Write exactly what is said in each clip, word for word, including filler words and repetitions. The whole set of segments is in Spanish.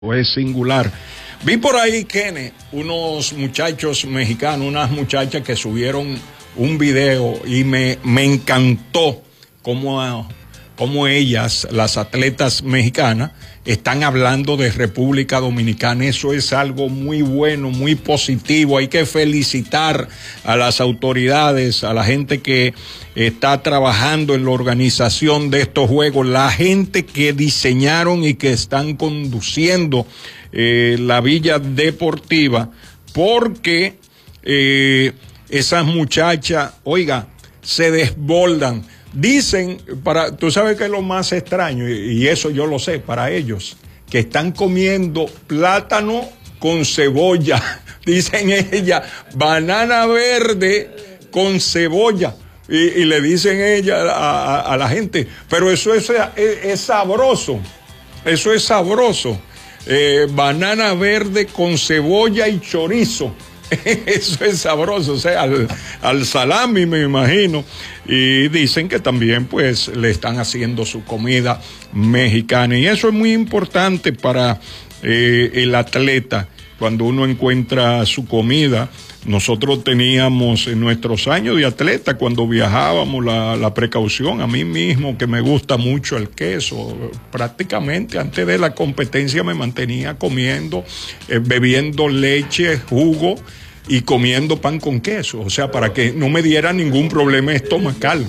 Es singular. Vi por ahí, Kene, unos muchachos mexicanos, unas muchachas que subieron un video y me, me encantó cómo, cómo ellas, las atletas mexicanas, están hablando de República Dominicana. Eso es algo muy bueno, muy positivo. Hay que felicitar a las autoridades, a la gente que está trabajando en la organización de estos juegos, la gente que diseñaron y que están conduciendo eh, la Villa Deportiva, porque eh, esas muchachas, oiga, se desbordan. Dicen, para, tú sabes que es lo más extraño, y, y eso yo lo sé, para ellos, que están comiendo plátano con cebolla. Dicen ella, banana verde con cebolla. Y, y le dicen ella a, a, a la gente, pero eso es, es, es sabroso, eso es sabroso. Eh, banana verde con cebolla y chorizo. Eso es sabroso, o sea, al, al salami me imagino. Y dicen que también pues le están haciendo su comida mexicana. Y eso es muy importante para eh, el atleta, cuando uno encuentra su comida. Nosotros teníamos en nuestros años de atleta, cuando viajábamos, la, la precaución, a mí mismo, que me gusta mucho el queso, prácticamente antes de la competencia me mantenía comiendo, eh, bebiendo leche, jugo y comiendo pan con queso, o sea, para que no me diera ningún problema estomacal.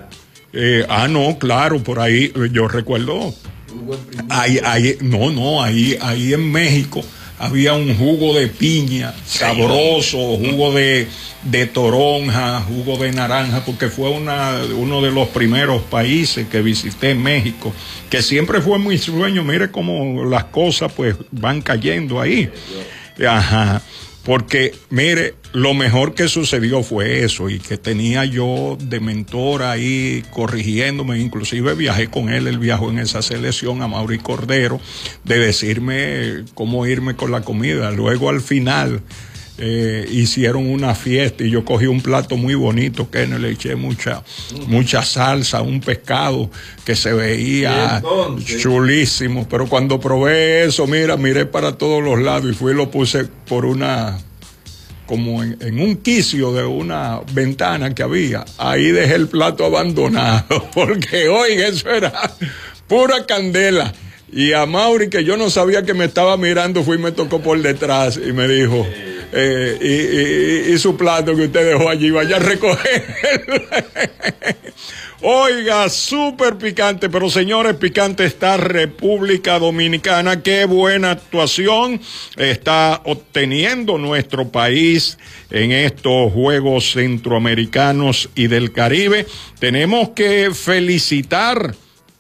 Eh, ah, no, claro, por ahí, yo recuerdo, ahí, ahí, no, no, ahí, ahí en México, había un jugo de piña sabroso, jugo de, de toronja, jugo de naranja, porque fue una, uno de los primeros países que visité, México, que siempre fue mi sueño. Mire cómo las cosas pues van cayendo ahí. Ajá. Porque, mire, lo mejor que sucedió fue eso, y que tenía yo de mentor ahí corrigiéndome, inclusive viajé con él, él viajó en esa selección, a Mauri Cordero, de decirme cómo irme con la comida. Luego al final eh, hicieron una fiesta y yo cogí un plato muy bonito, que le eché mucha, mucha salsa, un pescado que se veía chulísimo, pero cuando probé eso, mira, miré para todos los lados y fui y lo puse por una, como en, en un quicio de una ventana que había. Ahí dejé el plato abandonado, porque oiga, eso era pura candela. Y a Mauri, que yo no sabía que me estaba mirando, fui y me tocó por detrás y me dijo, eh, y, y, y su plato que usted dejó allí, vaya a recogerlo. Oiga, súper picante, pero señores, picante está República Dominicana. Qué buena actuación está obteniendo nuestro país en estos Juegos Centroamericanos y del Caribe. Tenemos que felicitar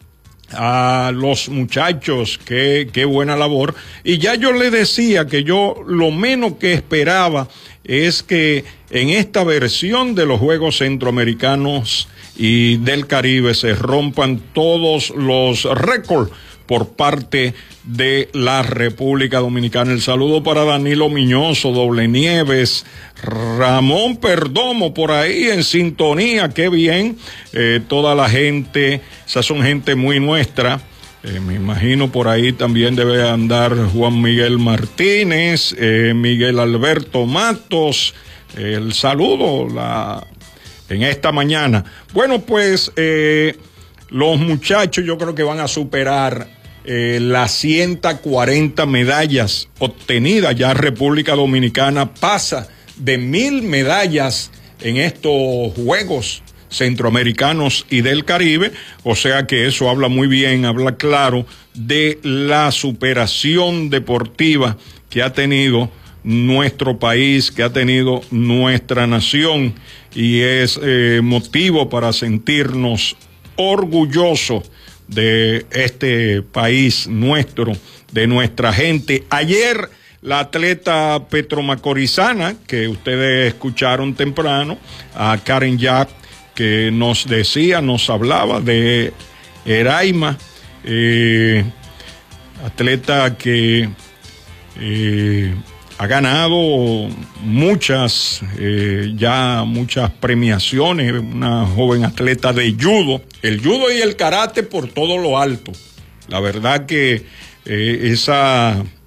a los muchachos, qué, qué buena labor. Y ya yo le decía que yo lo menos que esperaba es que en esta versión de los Juegos Centroamericanos y del Caribe se rompan todos los récords por parte de la República Dominicana. El saludo para Danilo Miñoso, Doble Nieves, Ramón Perdomo por ahí en sintonía, qué bien, eh, toda la gente, esas son gente muy nuestra. Eh, me imagino por ahí también debe andar Juan Miguel Martínez, eh, Miguel Alberto Matos, eh, el saludo la, en esta mañana. Bueno, pues eh, los muchachos yo creo que van a superar Eh, las ciento cuarenta medallas obtenidas. Ya República Dominicana pasa de mil medallas en estos Juegos Centroamericanos y del Caribe, o sea que eso habla muy bien, habla claro de la superación deportiva que ha tenido nuestro país, que ha tenido nuestra nación, y es eh, motivo para sentirnos orgullosos de este país nuestro, de nuestra gente. Ayer la atleta petromacorizana, que ustedes escucharon temprano, a Karen Jack, que nos decía, nos hablaba de Eraima, eh, atleta que eh, ha ganado muchas, eh, ya muchas premiaciones, una joven atleta de judo, el judo y el karate por todo lo alto. La verdad que eh, esa